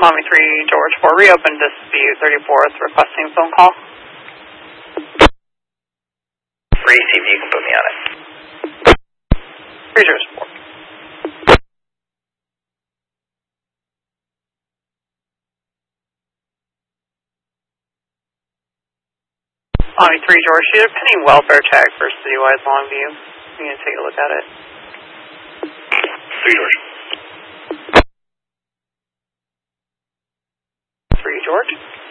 Mommy 3, George 4, reopen dispute 34th, requesting phone call. Free, see if you can put me on it. 3 George 4. Mommy 3, George, you did a pending welfare check for Citywide Longview. You can take a look at it. 3 George. 3 George.